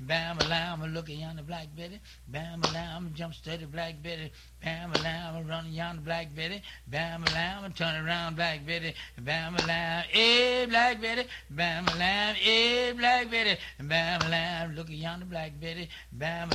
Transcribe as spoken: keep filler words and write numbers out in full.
Bam a lamb, looking yonder Black Betty. Bam a lamb, jump steady Black Betty. Bam a lamb, running yonder Black Betty. Bam a lamb, turn around Black Betty. Bam a lamb, eh Black Betty. Bam a lamb, eh Black Betty. Bam a lamb, looking yonder Black Betty. Bam